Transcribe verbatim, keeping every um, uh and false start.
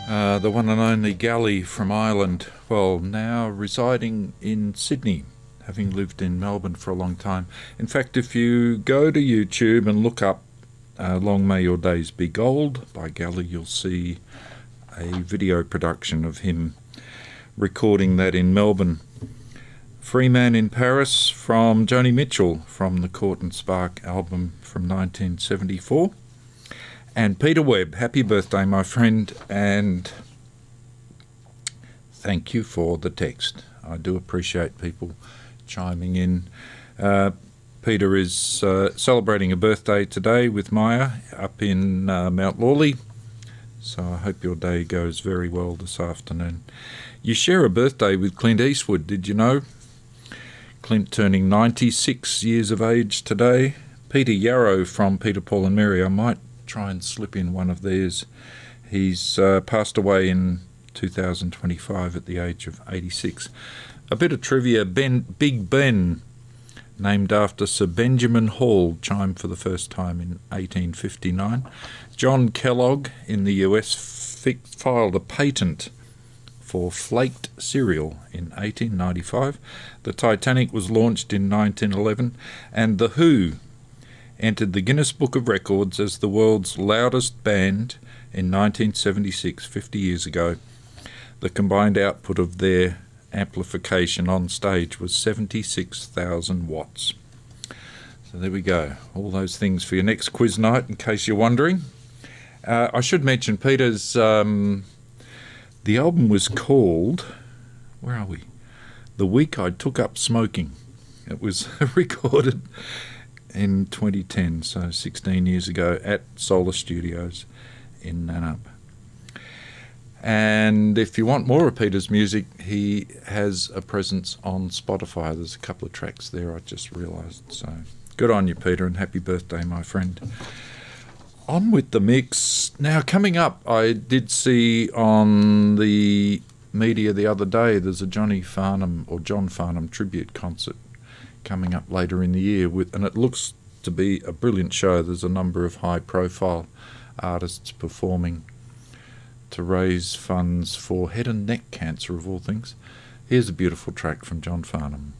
Uh, the one and only Gally from Ireland, well, now residing in Sydney, having lived in Melbourne for a long time. In fact, if you go to YouTube and look up uh, Long May Your Days Be Gold by Gally, you'll see a video production of him recording that in Melbourne. Free Man in Paris from Joni Mitchell from the Court and Spark album from nineteen seventy-four. And Peter Webb, happy birthday, my friend, and thank you for the text. I do appreciate people chiming in. Uh, Peter is uh, celebrating a birthday today with Maya up in uh, Mount Lawley, so I hope your day goes very well this afternoon. You share a birthday with Clint Eastwood, did you know? Clint turning ninety-six years of age today. Peter Yarrow from Peter, Paul and Mary, I might try and slip in one of theirs. He's uh, passed away in two thousand twenty-five at the age of eighty-six. A bit of trivia, Ben, Big Ben, named after Sir Benjamin Hall, chimed for the first time in eighteen fifty-nine. John Kellogg in the U S fi- filed a patent for flaked cereal in eighteen ninety-five. The Titanic was launched in nineteen eleven, and The Who entered the Guinness Book of Records as the world's loudest band in nineteen seventy-six, fifty years ago. The combined output of their amplification on stage was seventy-six thousand watts. So there we go. All those things for your next quiz night, in case you're wondering. Uh, I should mention Peter's... Um, the album was called... Where are we? The Week I Took Up Smoking. It was recorded in twenty ten, so sixteen years ago, at Solar Studios in Nannup. And if you want more of Peter's music, he has a presence on Spotify. There's a couple of tracks there, I just realised. So good on you, Peter, and happy birthday, my friend. On with the mix. Now, coming up, I did see on the media the other day, there's a Johnny Farnham or John Farnham tribute concert coming up later in the year, with, and it looks to be a brilliant show. There's a number of high-profile artists performing to raise funds for head and neck cancer, of all things. Here's a beautiful track from John Farnham.